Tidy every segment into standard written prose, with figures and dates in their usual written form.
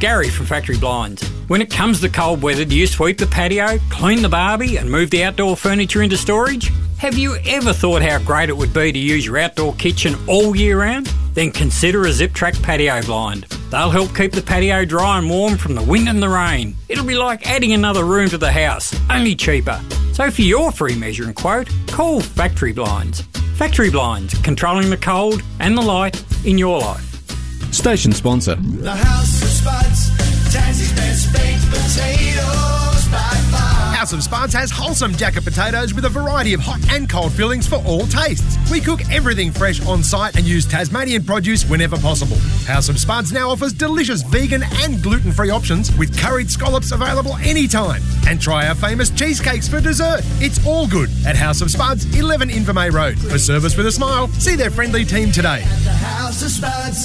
Gary from Factory Blinds. When it comes to cold weather, do you sweep the patio, clean the barbie and move the outdoor furniture into storage? Have you ever thought how great it would be to use your outdoor kitchen all year round? Then consider a Zip Track patio blind. They'll help keep the patio dry and warm from the wind and the rain. It'll be like adding another room to the house, only cheaper. So for your free measuring quote, call Factory Blinds. Factory Blinds, controlling the cold and the light in your life. Station sponsor. The House of Spuds, Tassie's best baked potatoes by far. House of Spuds has wholesome jacket potatoes with a variety of hot and cold fillings for all tastes. We cook everything fresh on site and use Tasmanian produce whenever possible. House of Spuds now offers delicious vegan and gluten-free options with curried scallops available anytime. And try our famous cheesecakes for dessert. It's all good at House of Spuds, 11 Invermay Road. For service with a smile, see their friendly team today. At the House of Spuds.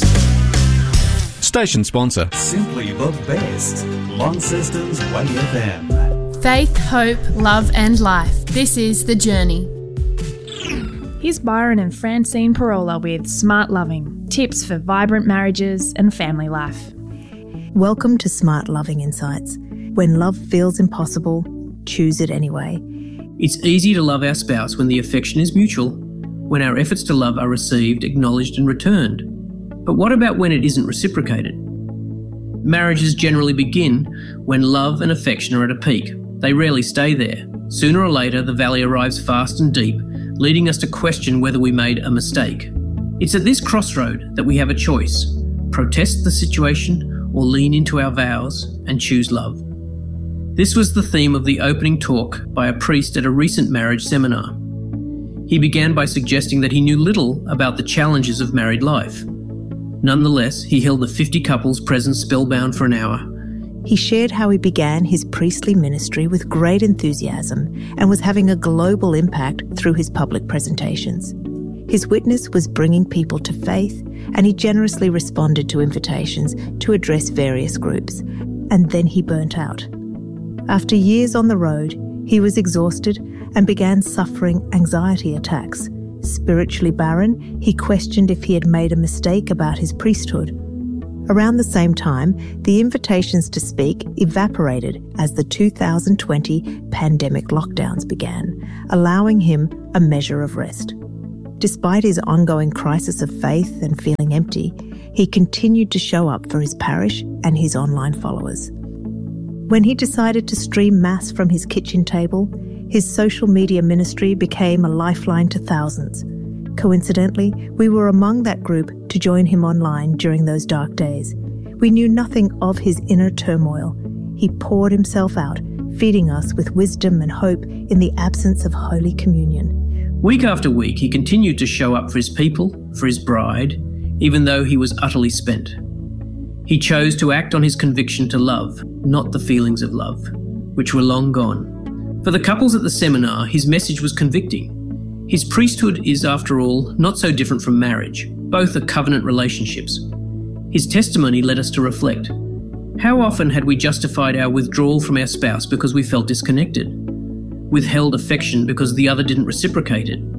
Station sponsor. Simply the best. Launceston's Way FM. Faith, hope, love and life. This is The Journey. Here's Byron and Francine Parola with Smart Loving, tips for vibrant marriages and family life. Welcome to Smart Loving Insights. When love feels impossible, choose it anyway. It's easy to love our spouse when the affection is mutual, when our efforts to love are received, acknowledged and returned. But what about when it isn't reciprocated? Marriages generally begin when love and affection are at a peak. They rarely stay there. Sooner or later, the valley arrives fast and deep, leading us to question whether we made a mistake. It's at this crossroad that we have a choice: protest the situation or lean into our vows and choose love. This was the theme of the opening talk by a priest at a recent marriage seminar. He began by suggesting that he knew little about the challenges of married life. Nonetheless, he held the 50 couples present spellbound for an hour. He shared how he began his priestly ministry with great enthusiasm and was having a global impact through his public presentations. His witness was bringing people to faith, and he generously responded to invitations to address various groups. And then he burnt out. After years on the road, he was exhausted and began suffering anxiety attacks. Spiritually barren, he questioned if he had made a mistake about his priesthood. Around the same time, the invitations to speak evaporated as the 2020 pandemic lockdowns began, allowing him a measure of rest. Despite his ongoing crisis of faith and feeling empty, he continued to show up for his parish and his online followers. When he decided to stream Mass from his kitchen table, his social media ministry became a lifeline to thousands. Coincidentally, we were among that group to join him online during those dark days. We knew nothing of his inner turmoil. He poured himself out, feeding us with wisdom and hope in the absence of Holy Communion. Week after week, he continued to show up for his people, for his bride, even though he was utterly spent. He chose to act on his conviction to love, not the feelings of love, which were long gone. For the couples at the seminar, his message was convicting. His priesthood is, after all, not so different from marriage. Both are covenant relationships. His testimony led us to reflect. How often had we justified our withdrawal from our spouse because we felt disconnected? Withheld affection because the other didn't reciprocate it?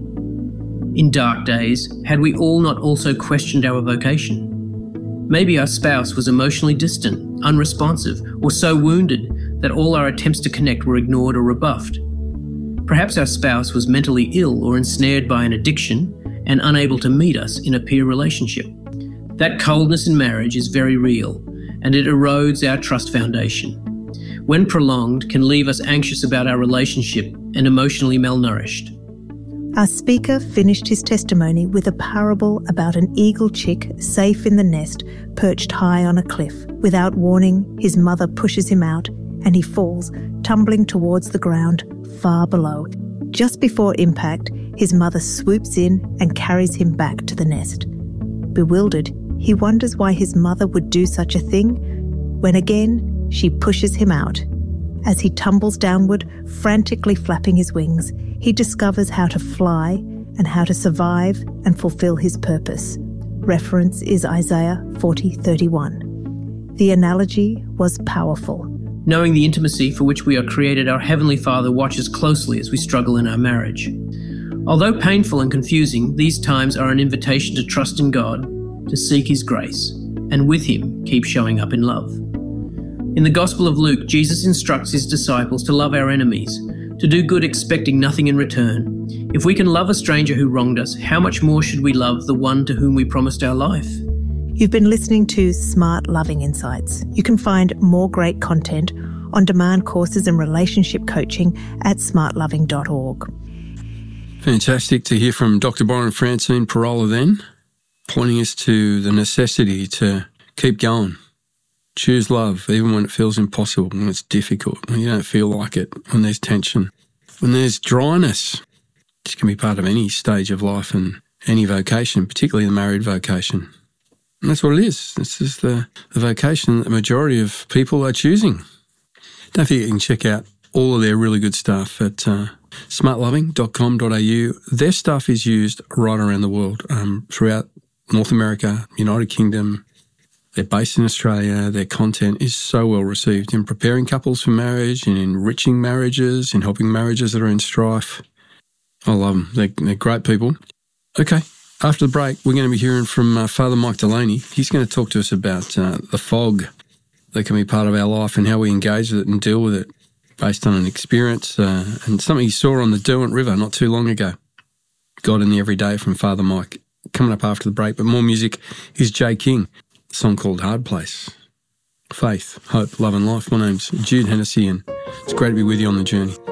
In dark days, had we all not also questioned our vocation? Maybe our spouse was emotionally distant, unresponsive, or so wounded that all our attempts to connect were ignored or rebuffed. Perhaps our spouse was mentally ill or ensnared by an addiction and unable to meet us in a peer relationship. That coldness in marriage is very real, and it erodes our trust foundation. When prolonged, can leave us anxious about our relationship and emotionally malnourished. Our speaker finished his testimony with a parable about an eagle chick safe in the nest, perched high on a cliff. Without warning, his mother pushes him out and he falls, tumbling towards the ground far below. Just before impact, his mother swoops in and carries him back to the nest. Bewildered, he wonders why his mother would do such a thing, when again she pushes him out. As he tumbles downward, frantically flapping his wings, he discovers how to fly and how to survive and fulfill his purpose. Reference is Isaiah 40:31. The analogy was powerful. Knowing the intimacy for which we are created, our Heavenly Father watches closely as we struggle in our marriage. Although painful and confusing, these times are an invitation to trust in God, to seek His grace, and with Him, keep showing up in love. In the Gospel of Luke, Jesus instructs his disciples to love our enemies, to do good expecting nothing in return. If we can love a stranger who wronged us, how much more should we love the one to whom we promised our life? You've been listening to Smart Loving Insights. You can find more great content, on-demand courses and relationship coaching at smartloving.org. Fantastic to hear from Dr. Byron Francine Pirola then, pointing us to the necessity to keep going. Choose love, even when it feels impossible, when it's difficult, when you don't feel like it, when there's tension, when there's dryness. This can be part of any stage of life and any vocation, particularly the married vocation. And that's what it is. This is the vocation that the majority of people are choosing. Don't forget you can check out all of their really good stuff at smartloving.com.au. Their stuff is used right around the world, throughout North America, United Kingdom. They're based in Australia. Their content is so well received in preparing couples for marriage, in enriching marriages, in helping marriages that are in strife. I love them. They're great people. Okay, after the break, we're going to be hearing from Father Mike Delaney. He's going to talk to us about the fog that can be part of our life and how we engage with it and deal with it based on an experience and something he saw on the Derwent River not too long ago. God in the Everyday from Father Mike. Coming up after the break, but more music is Jay King. A song called Hard Place. Faith, hope, love and life. My name's Jude Hennessy and it's great to be with you on the journey.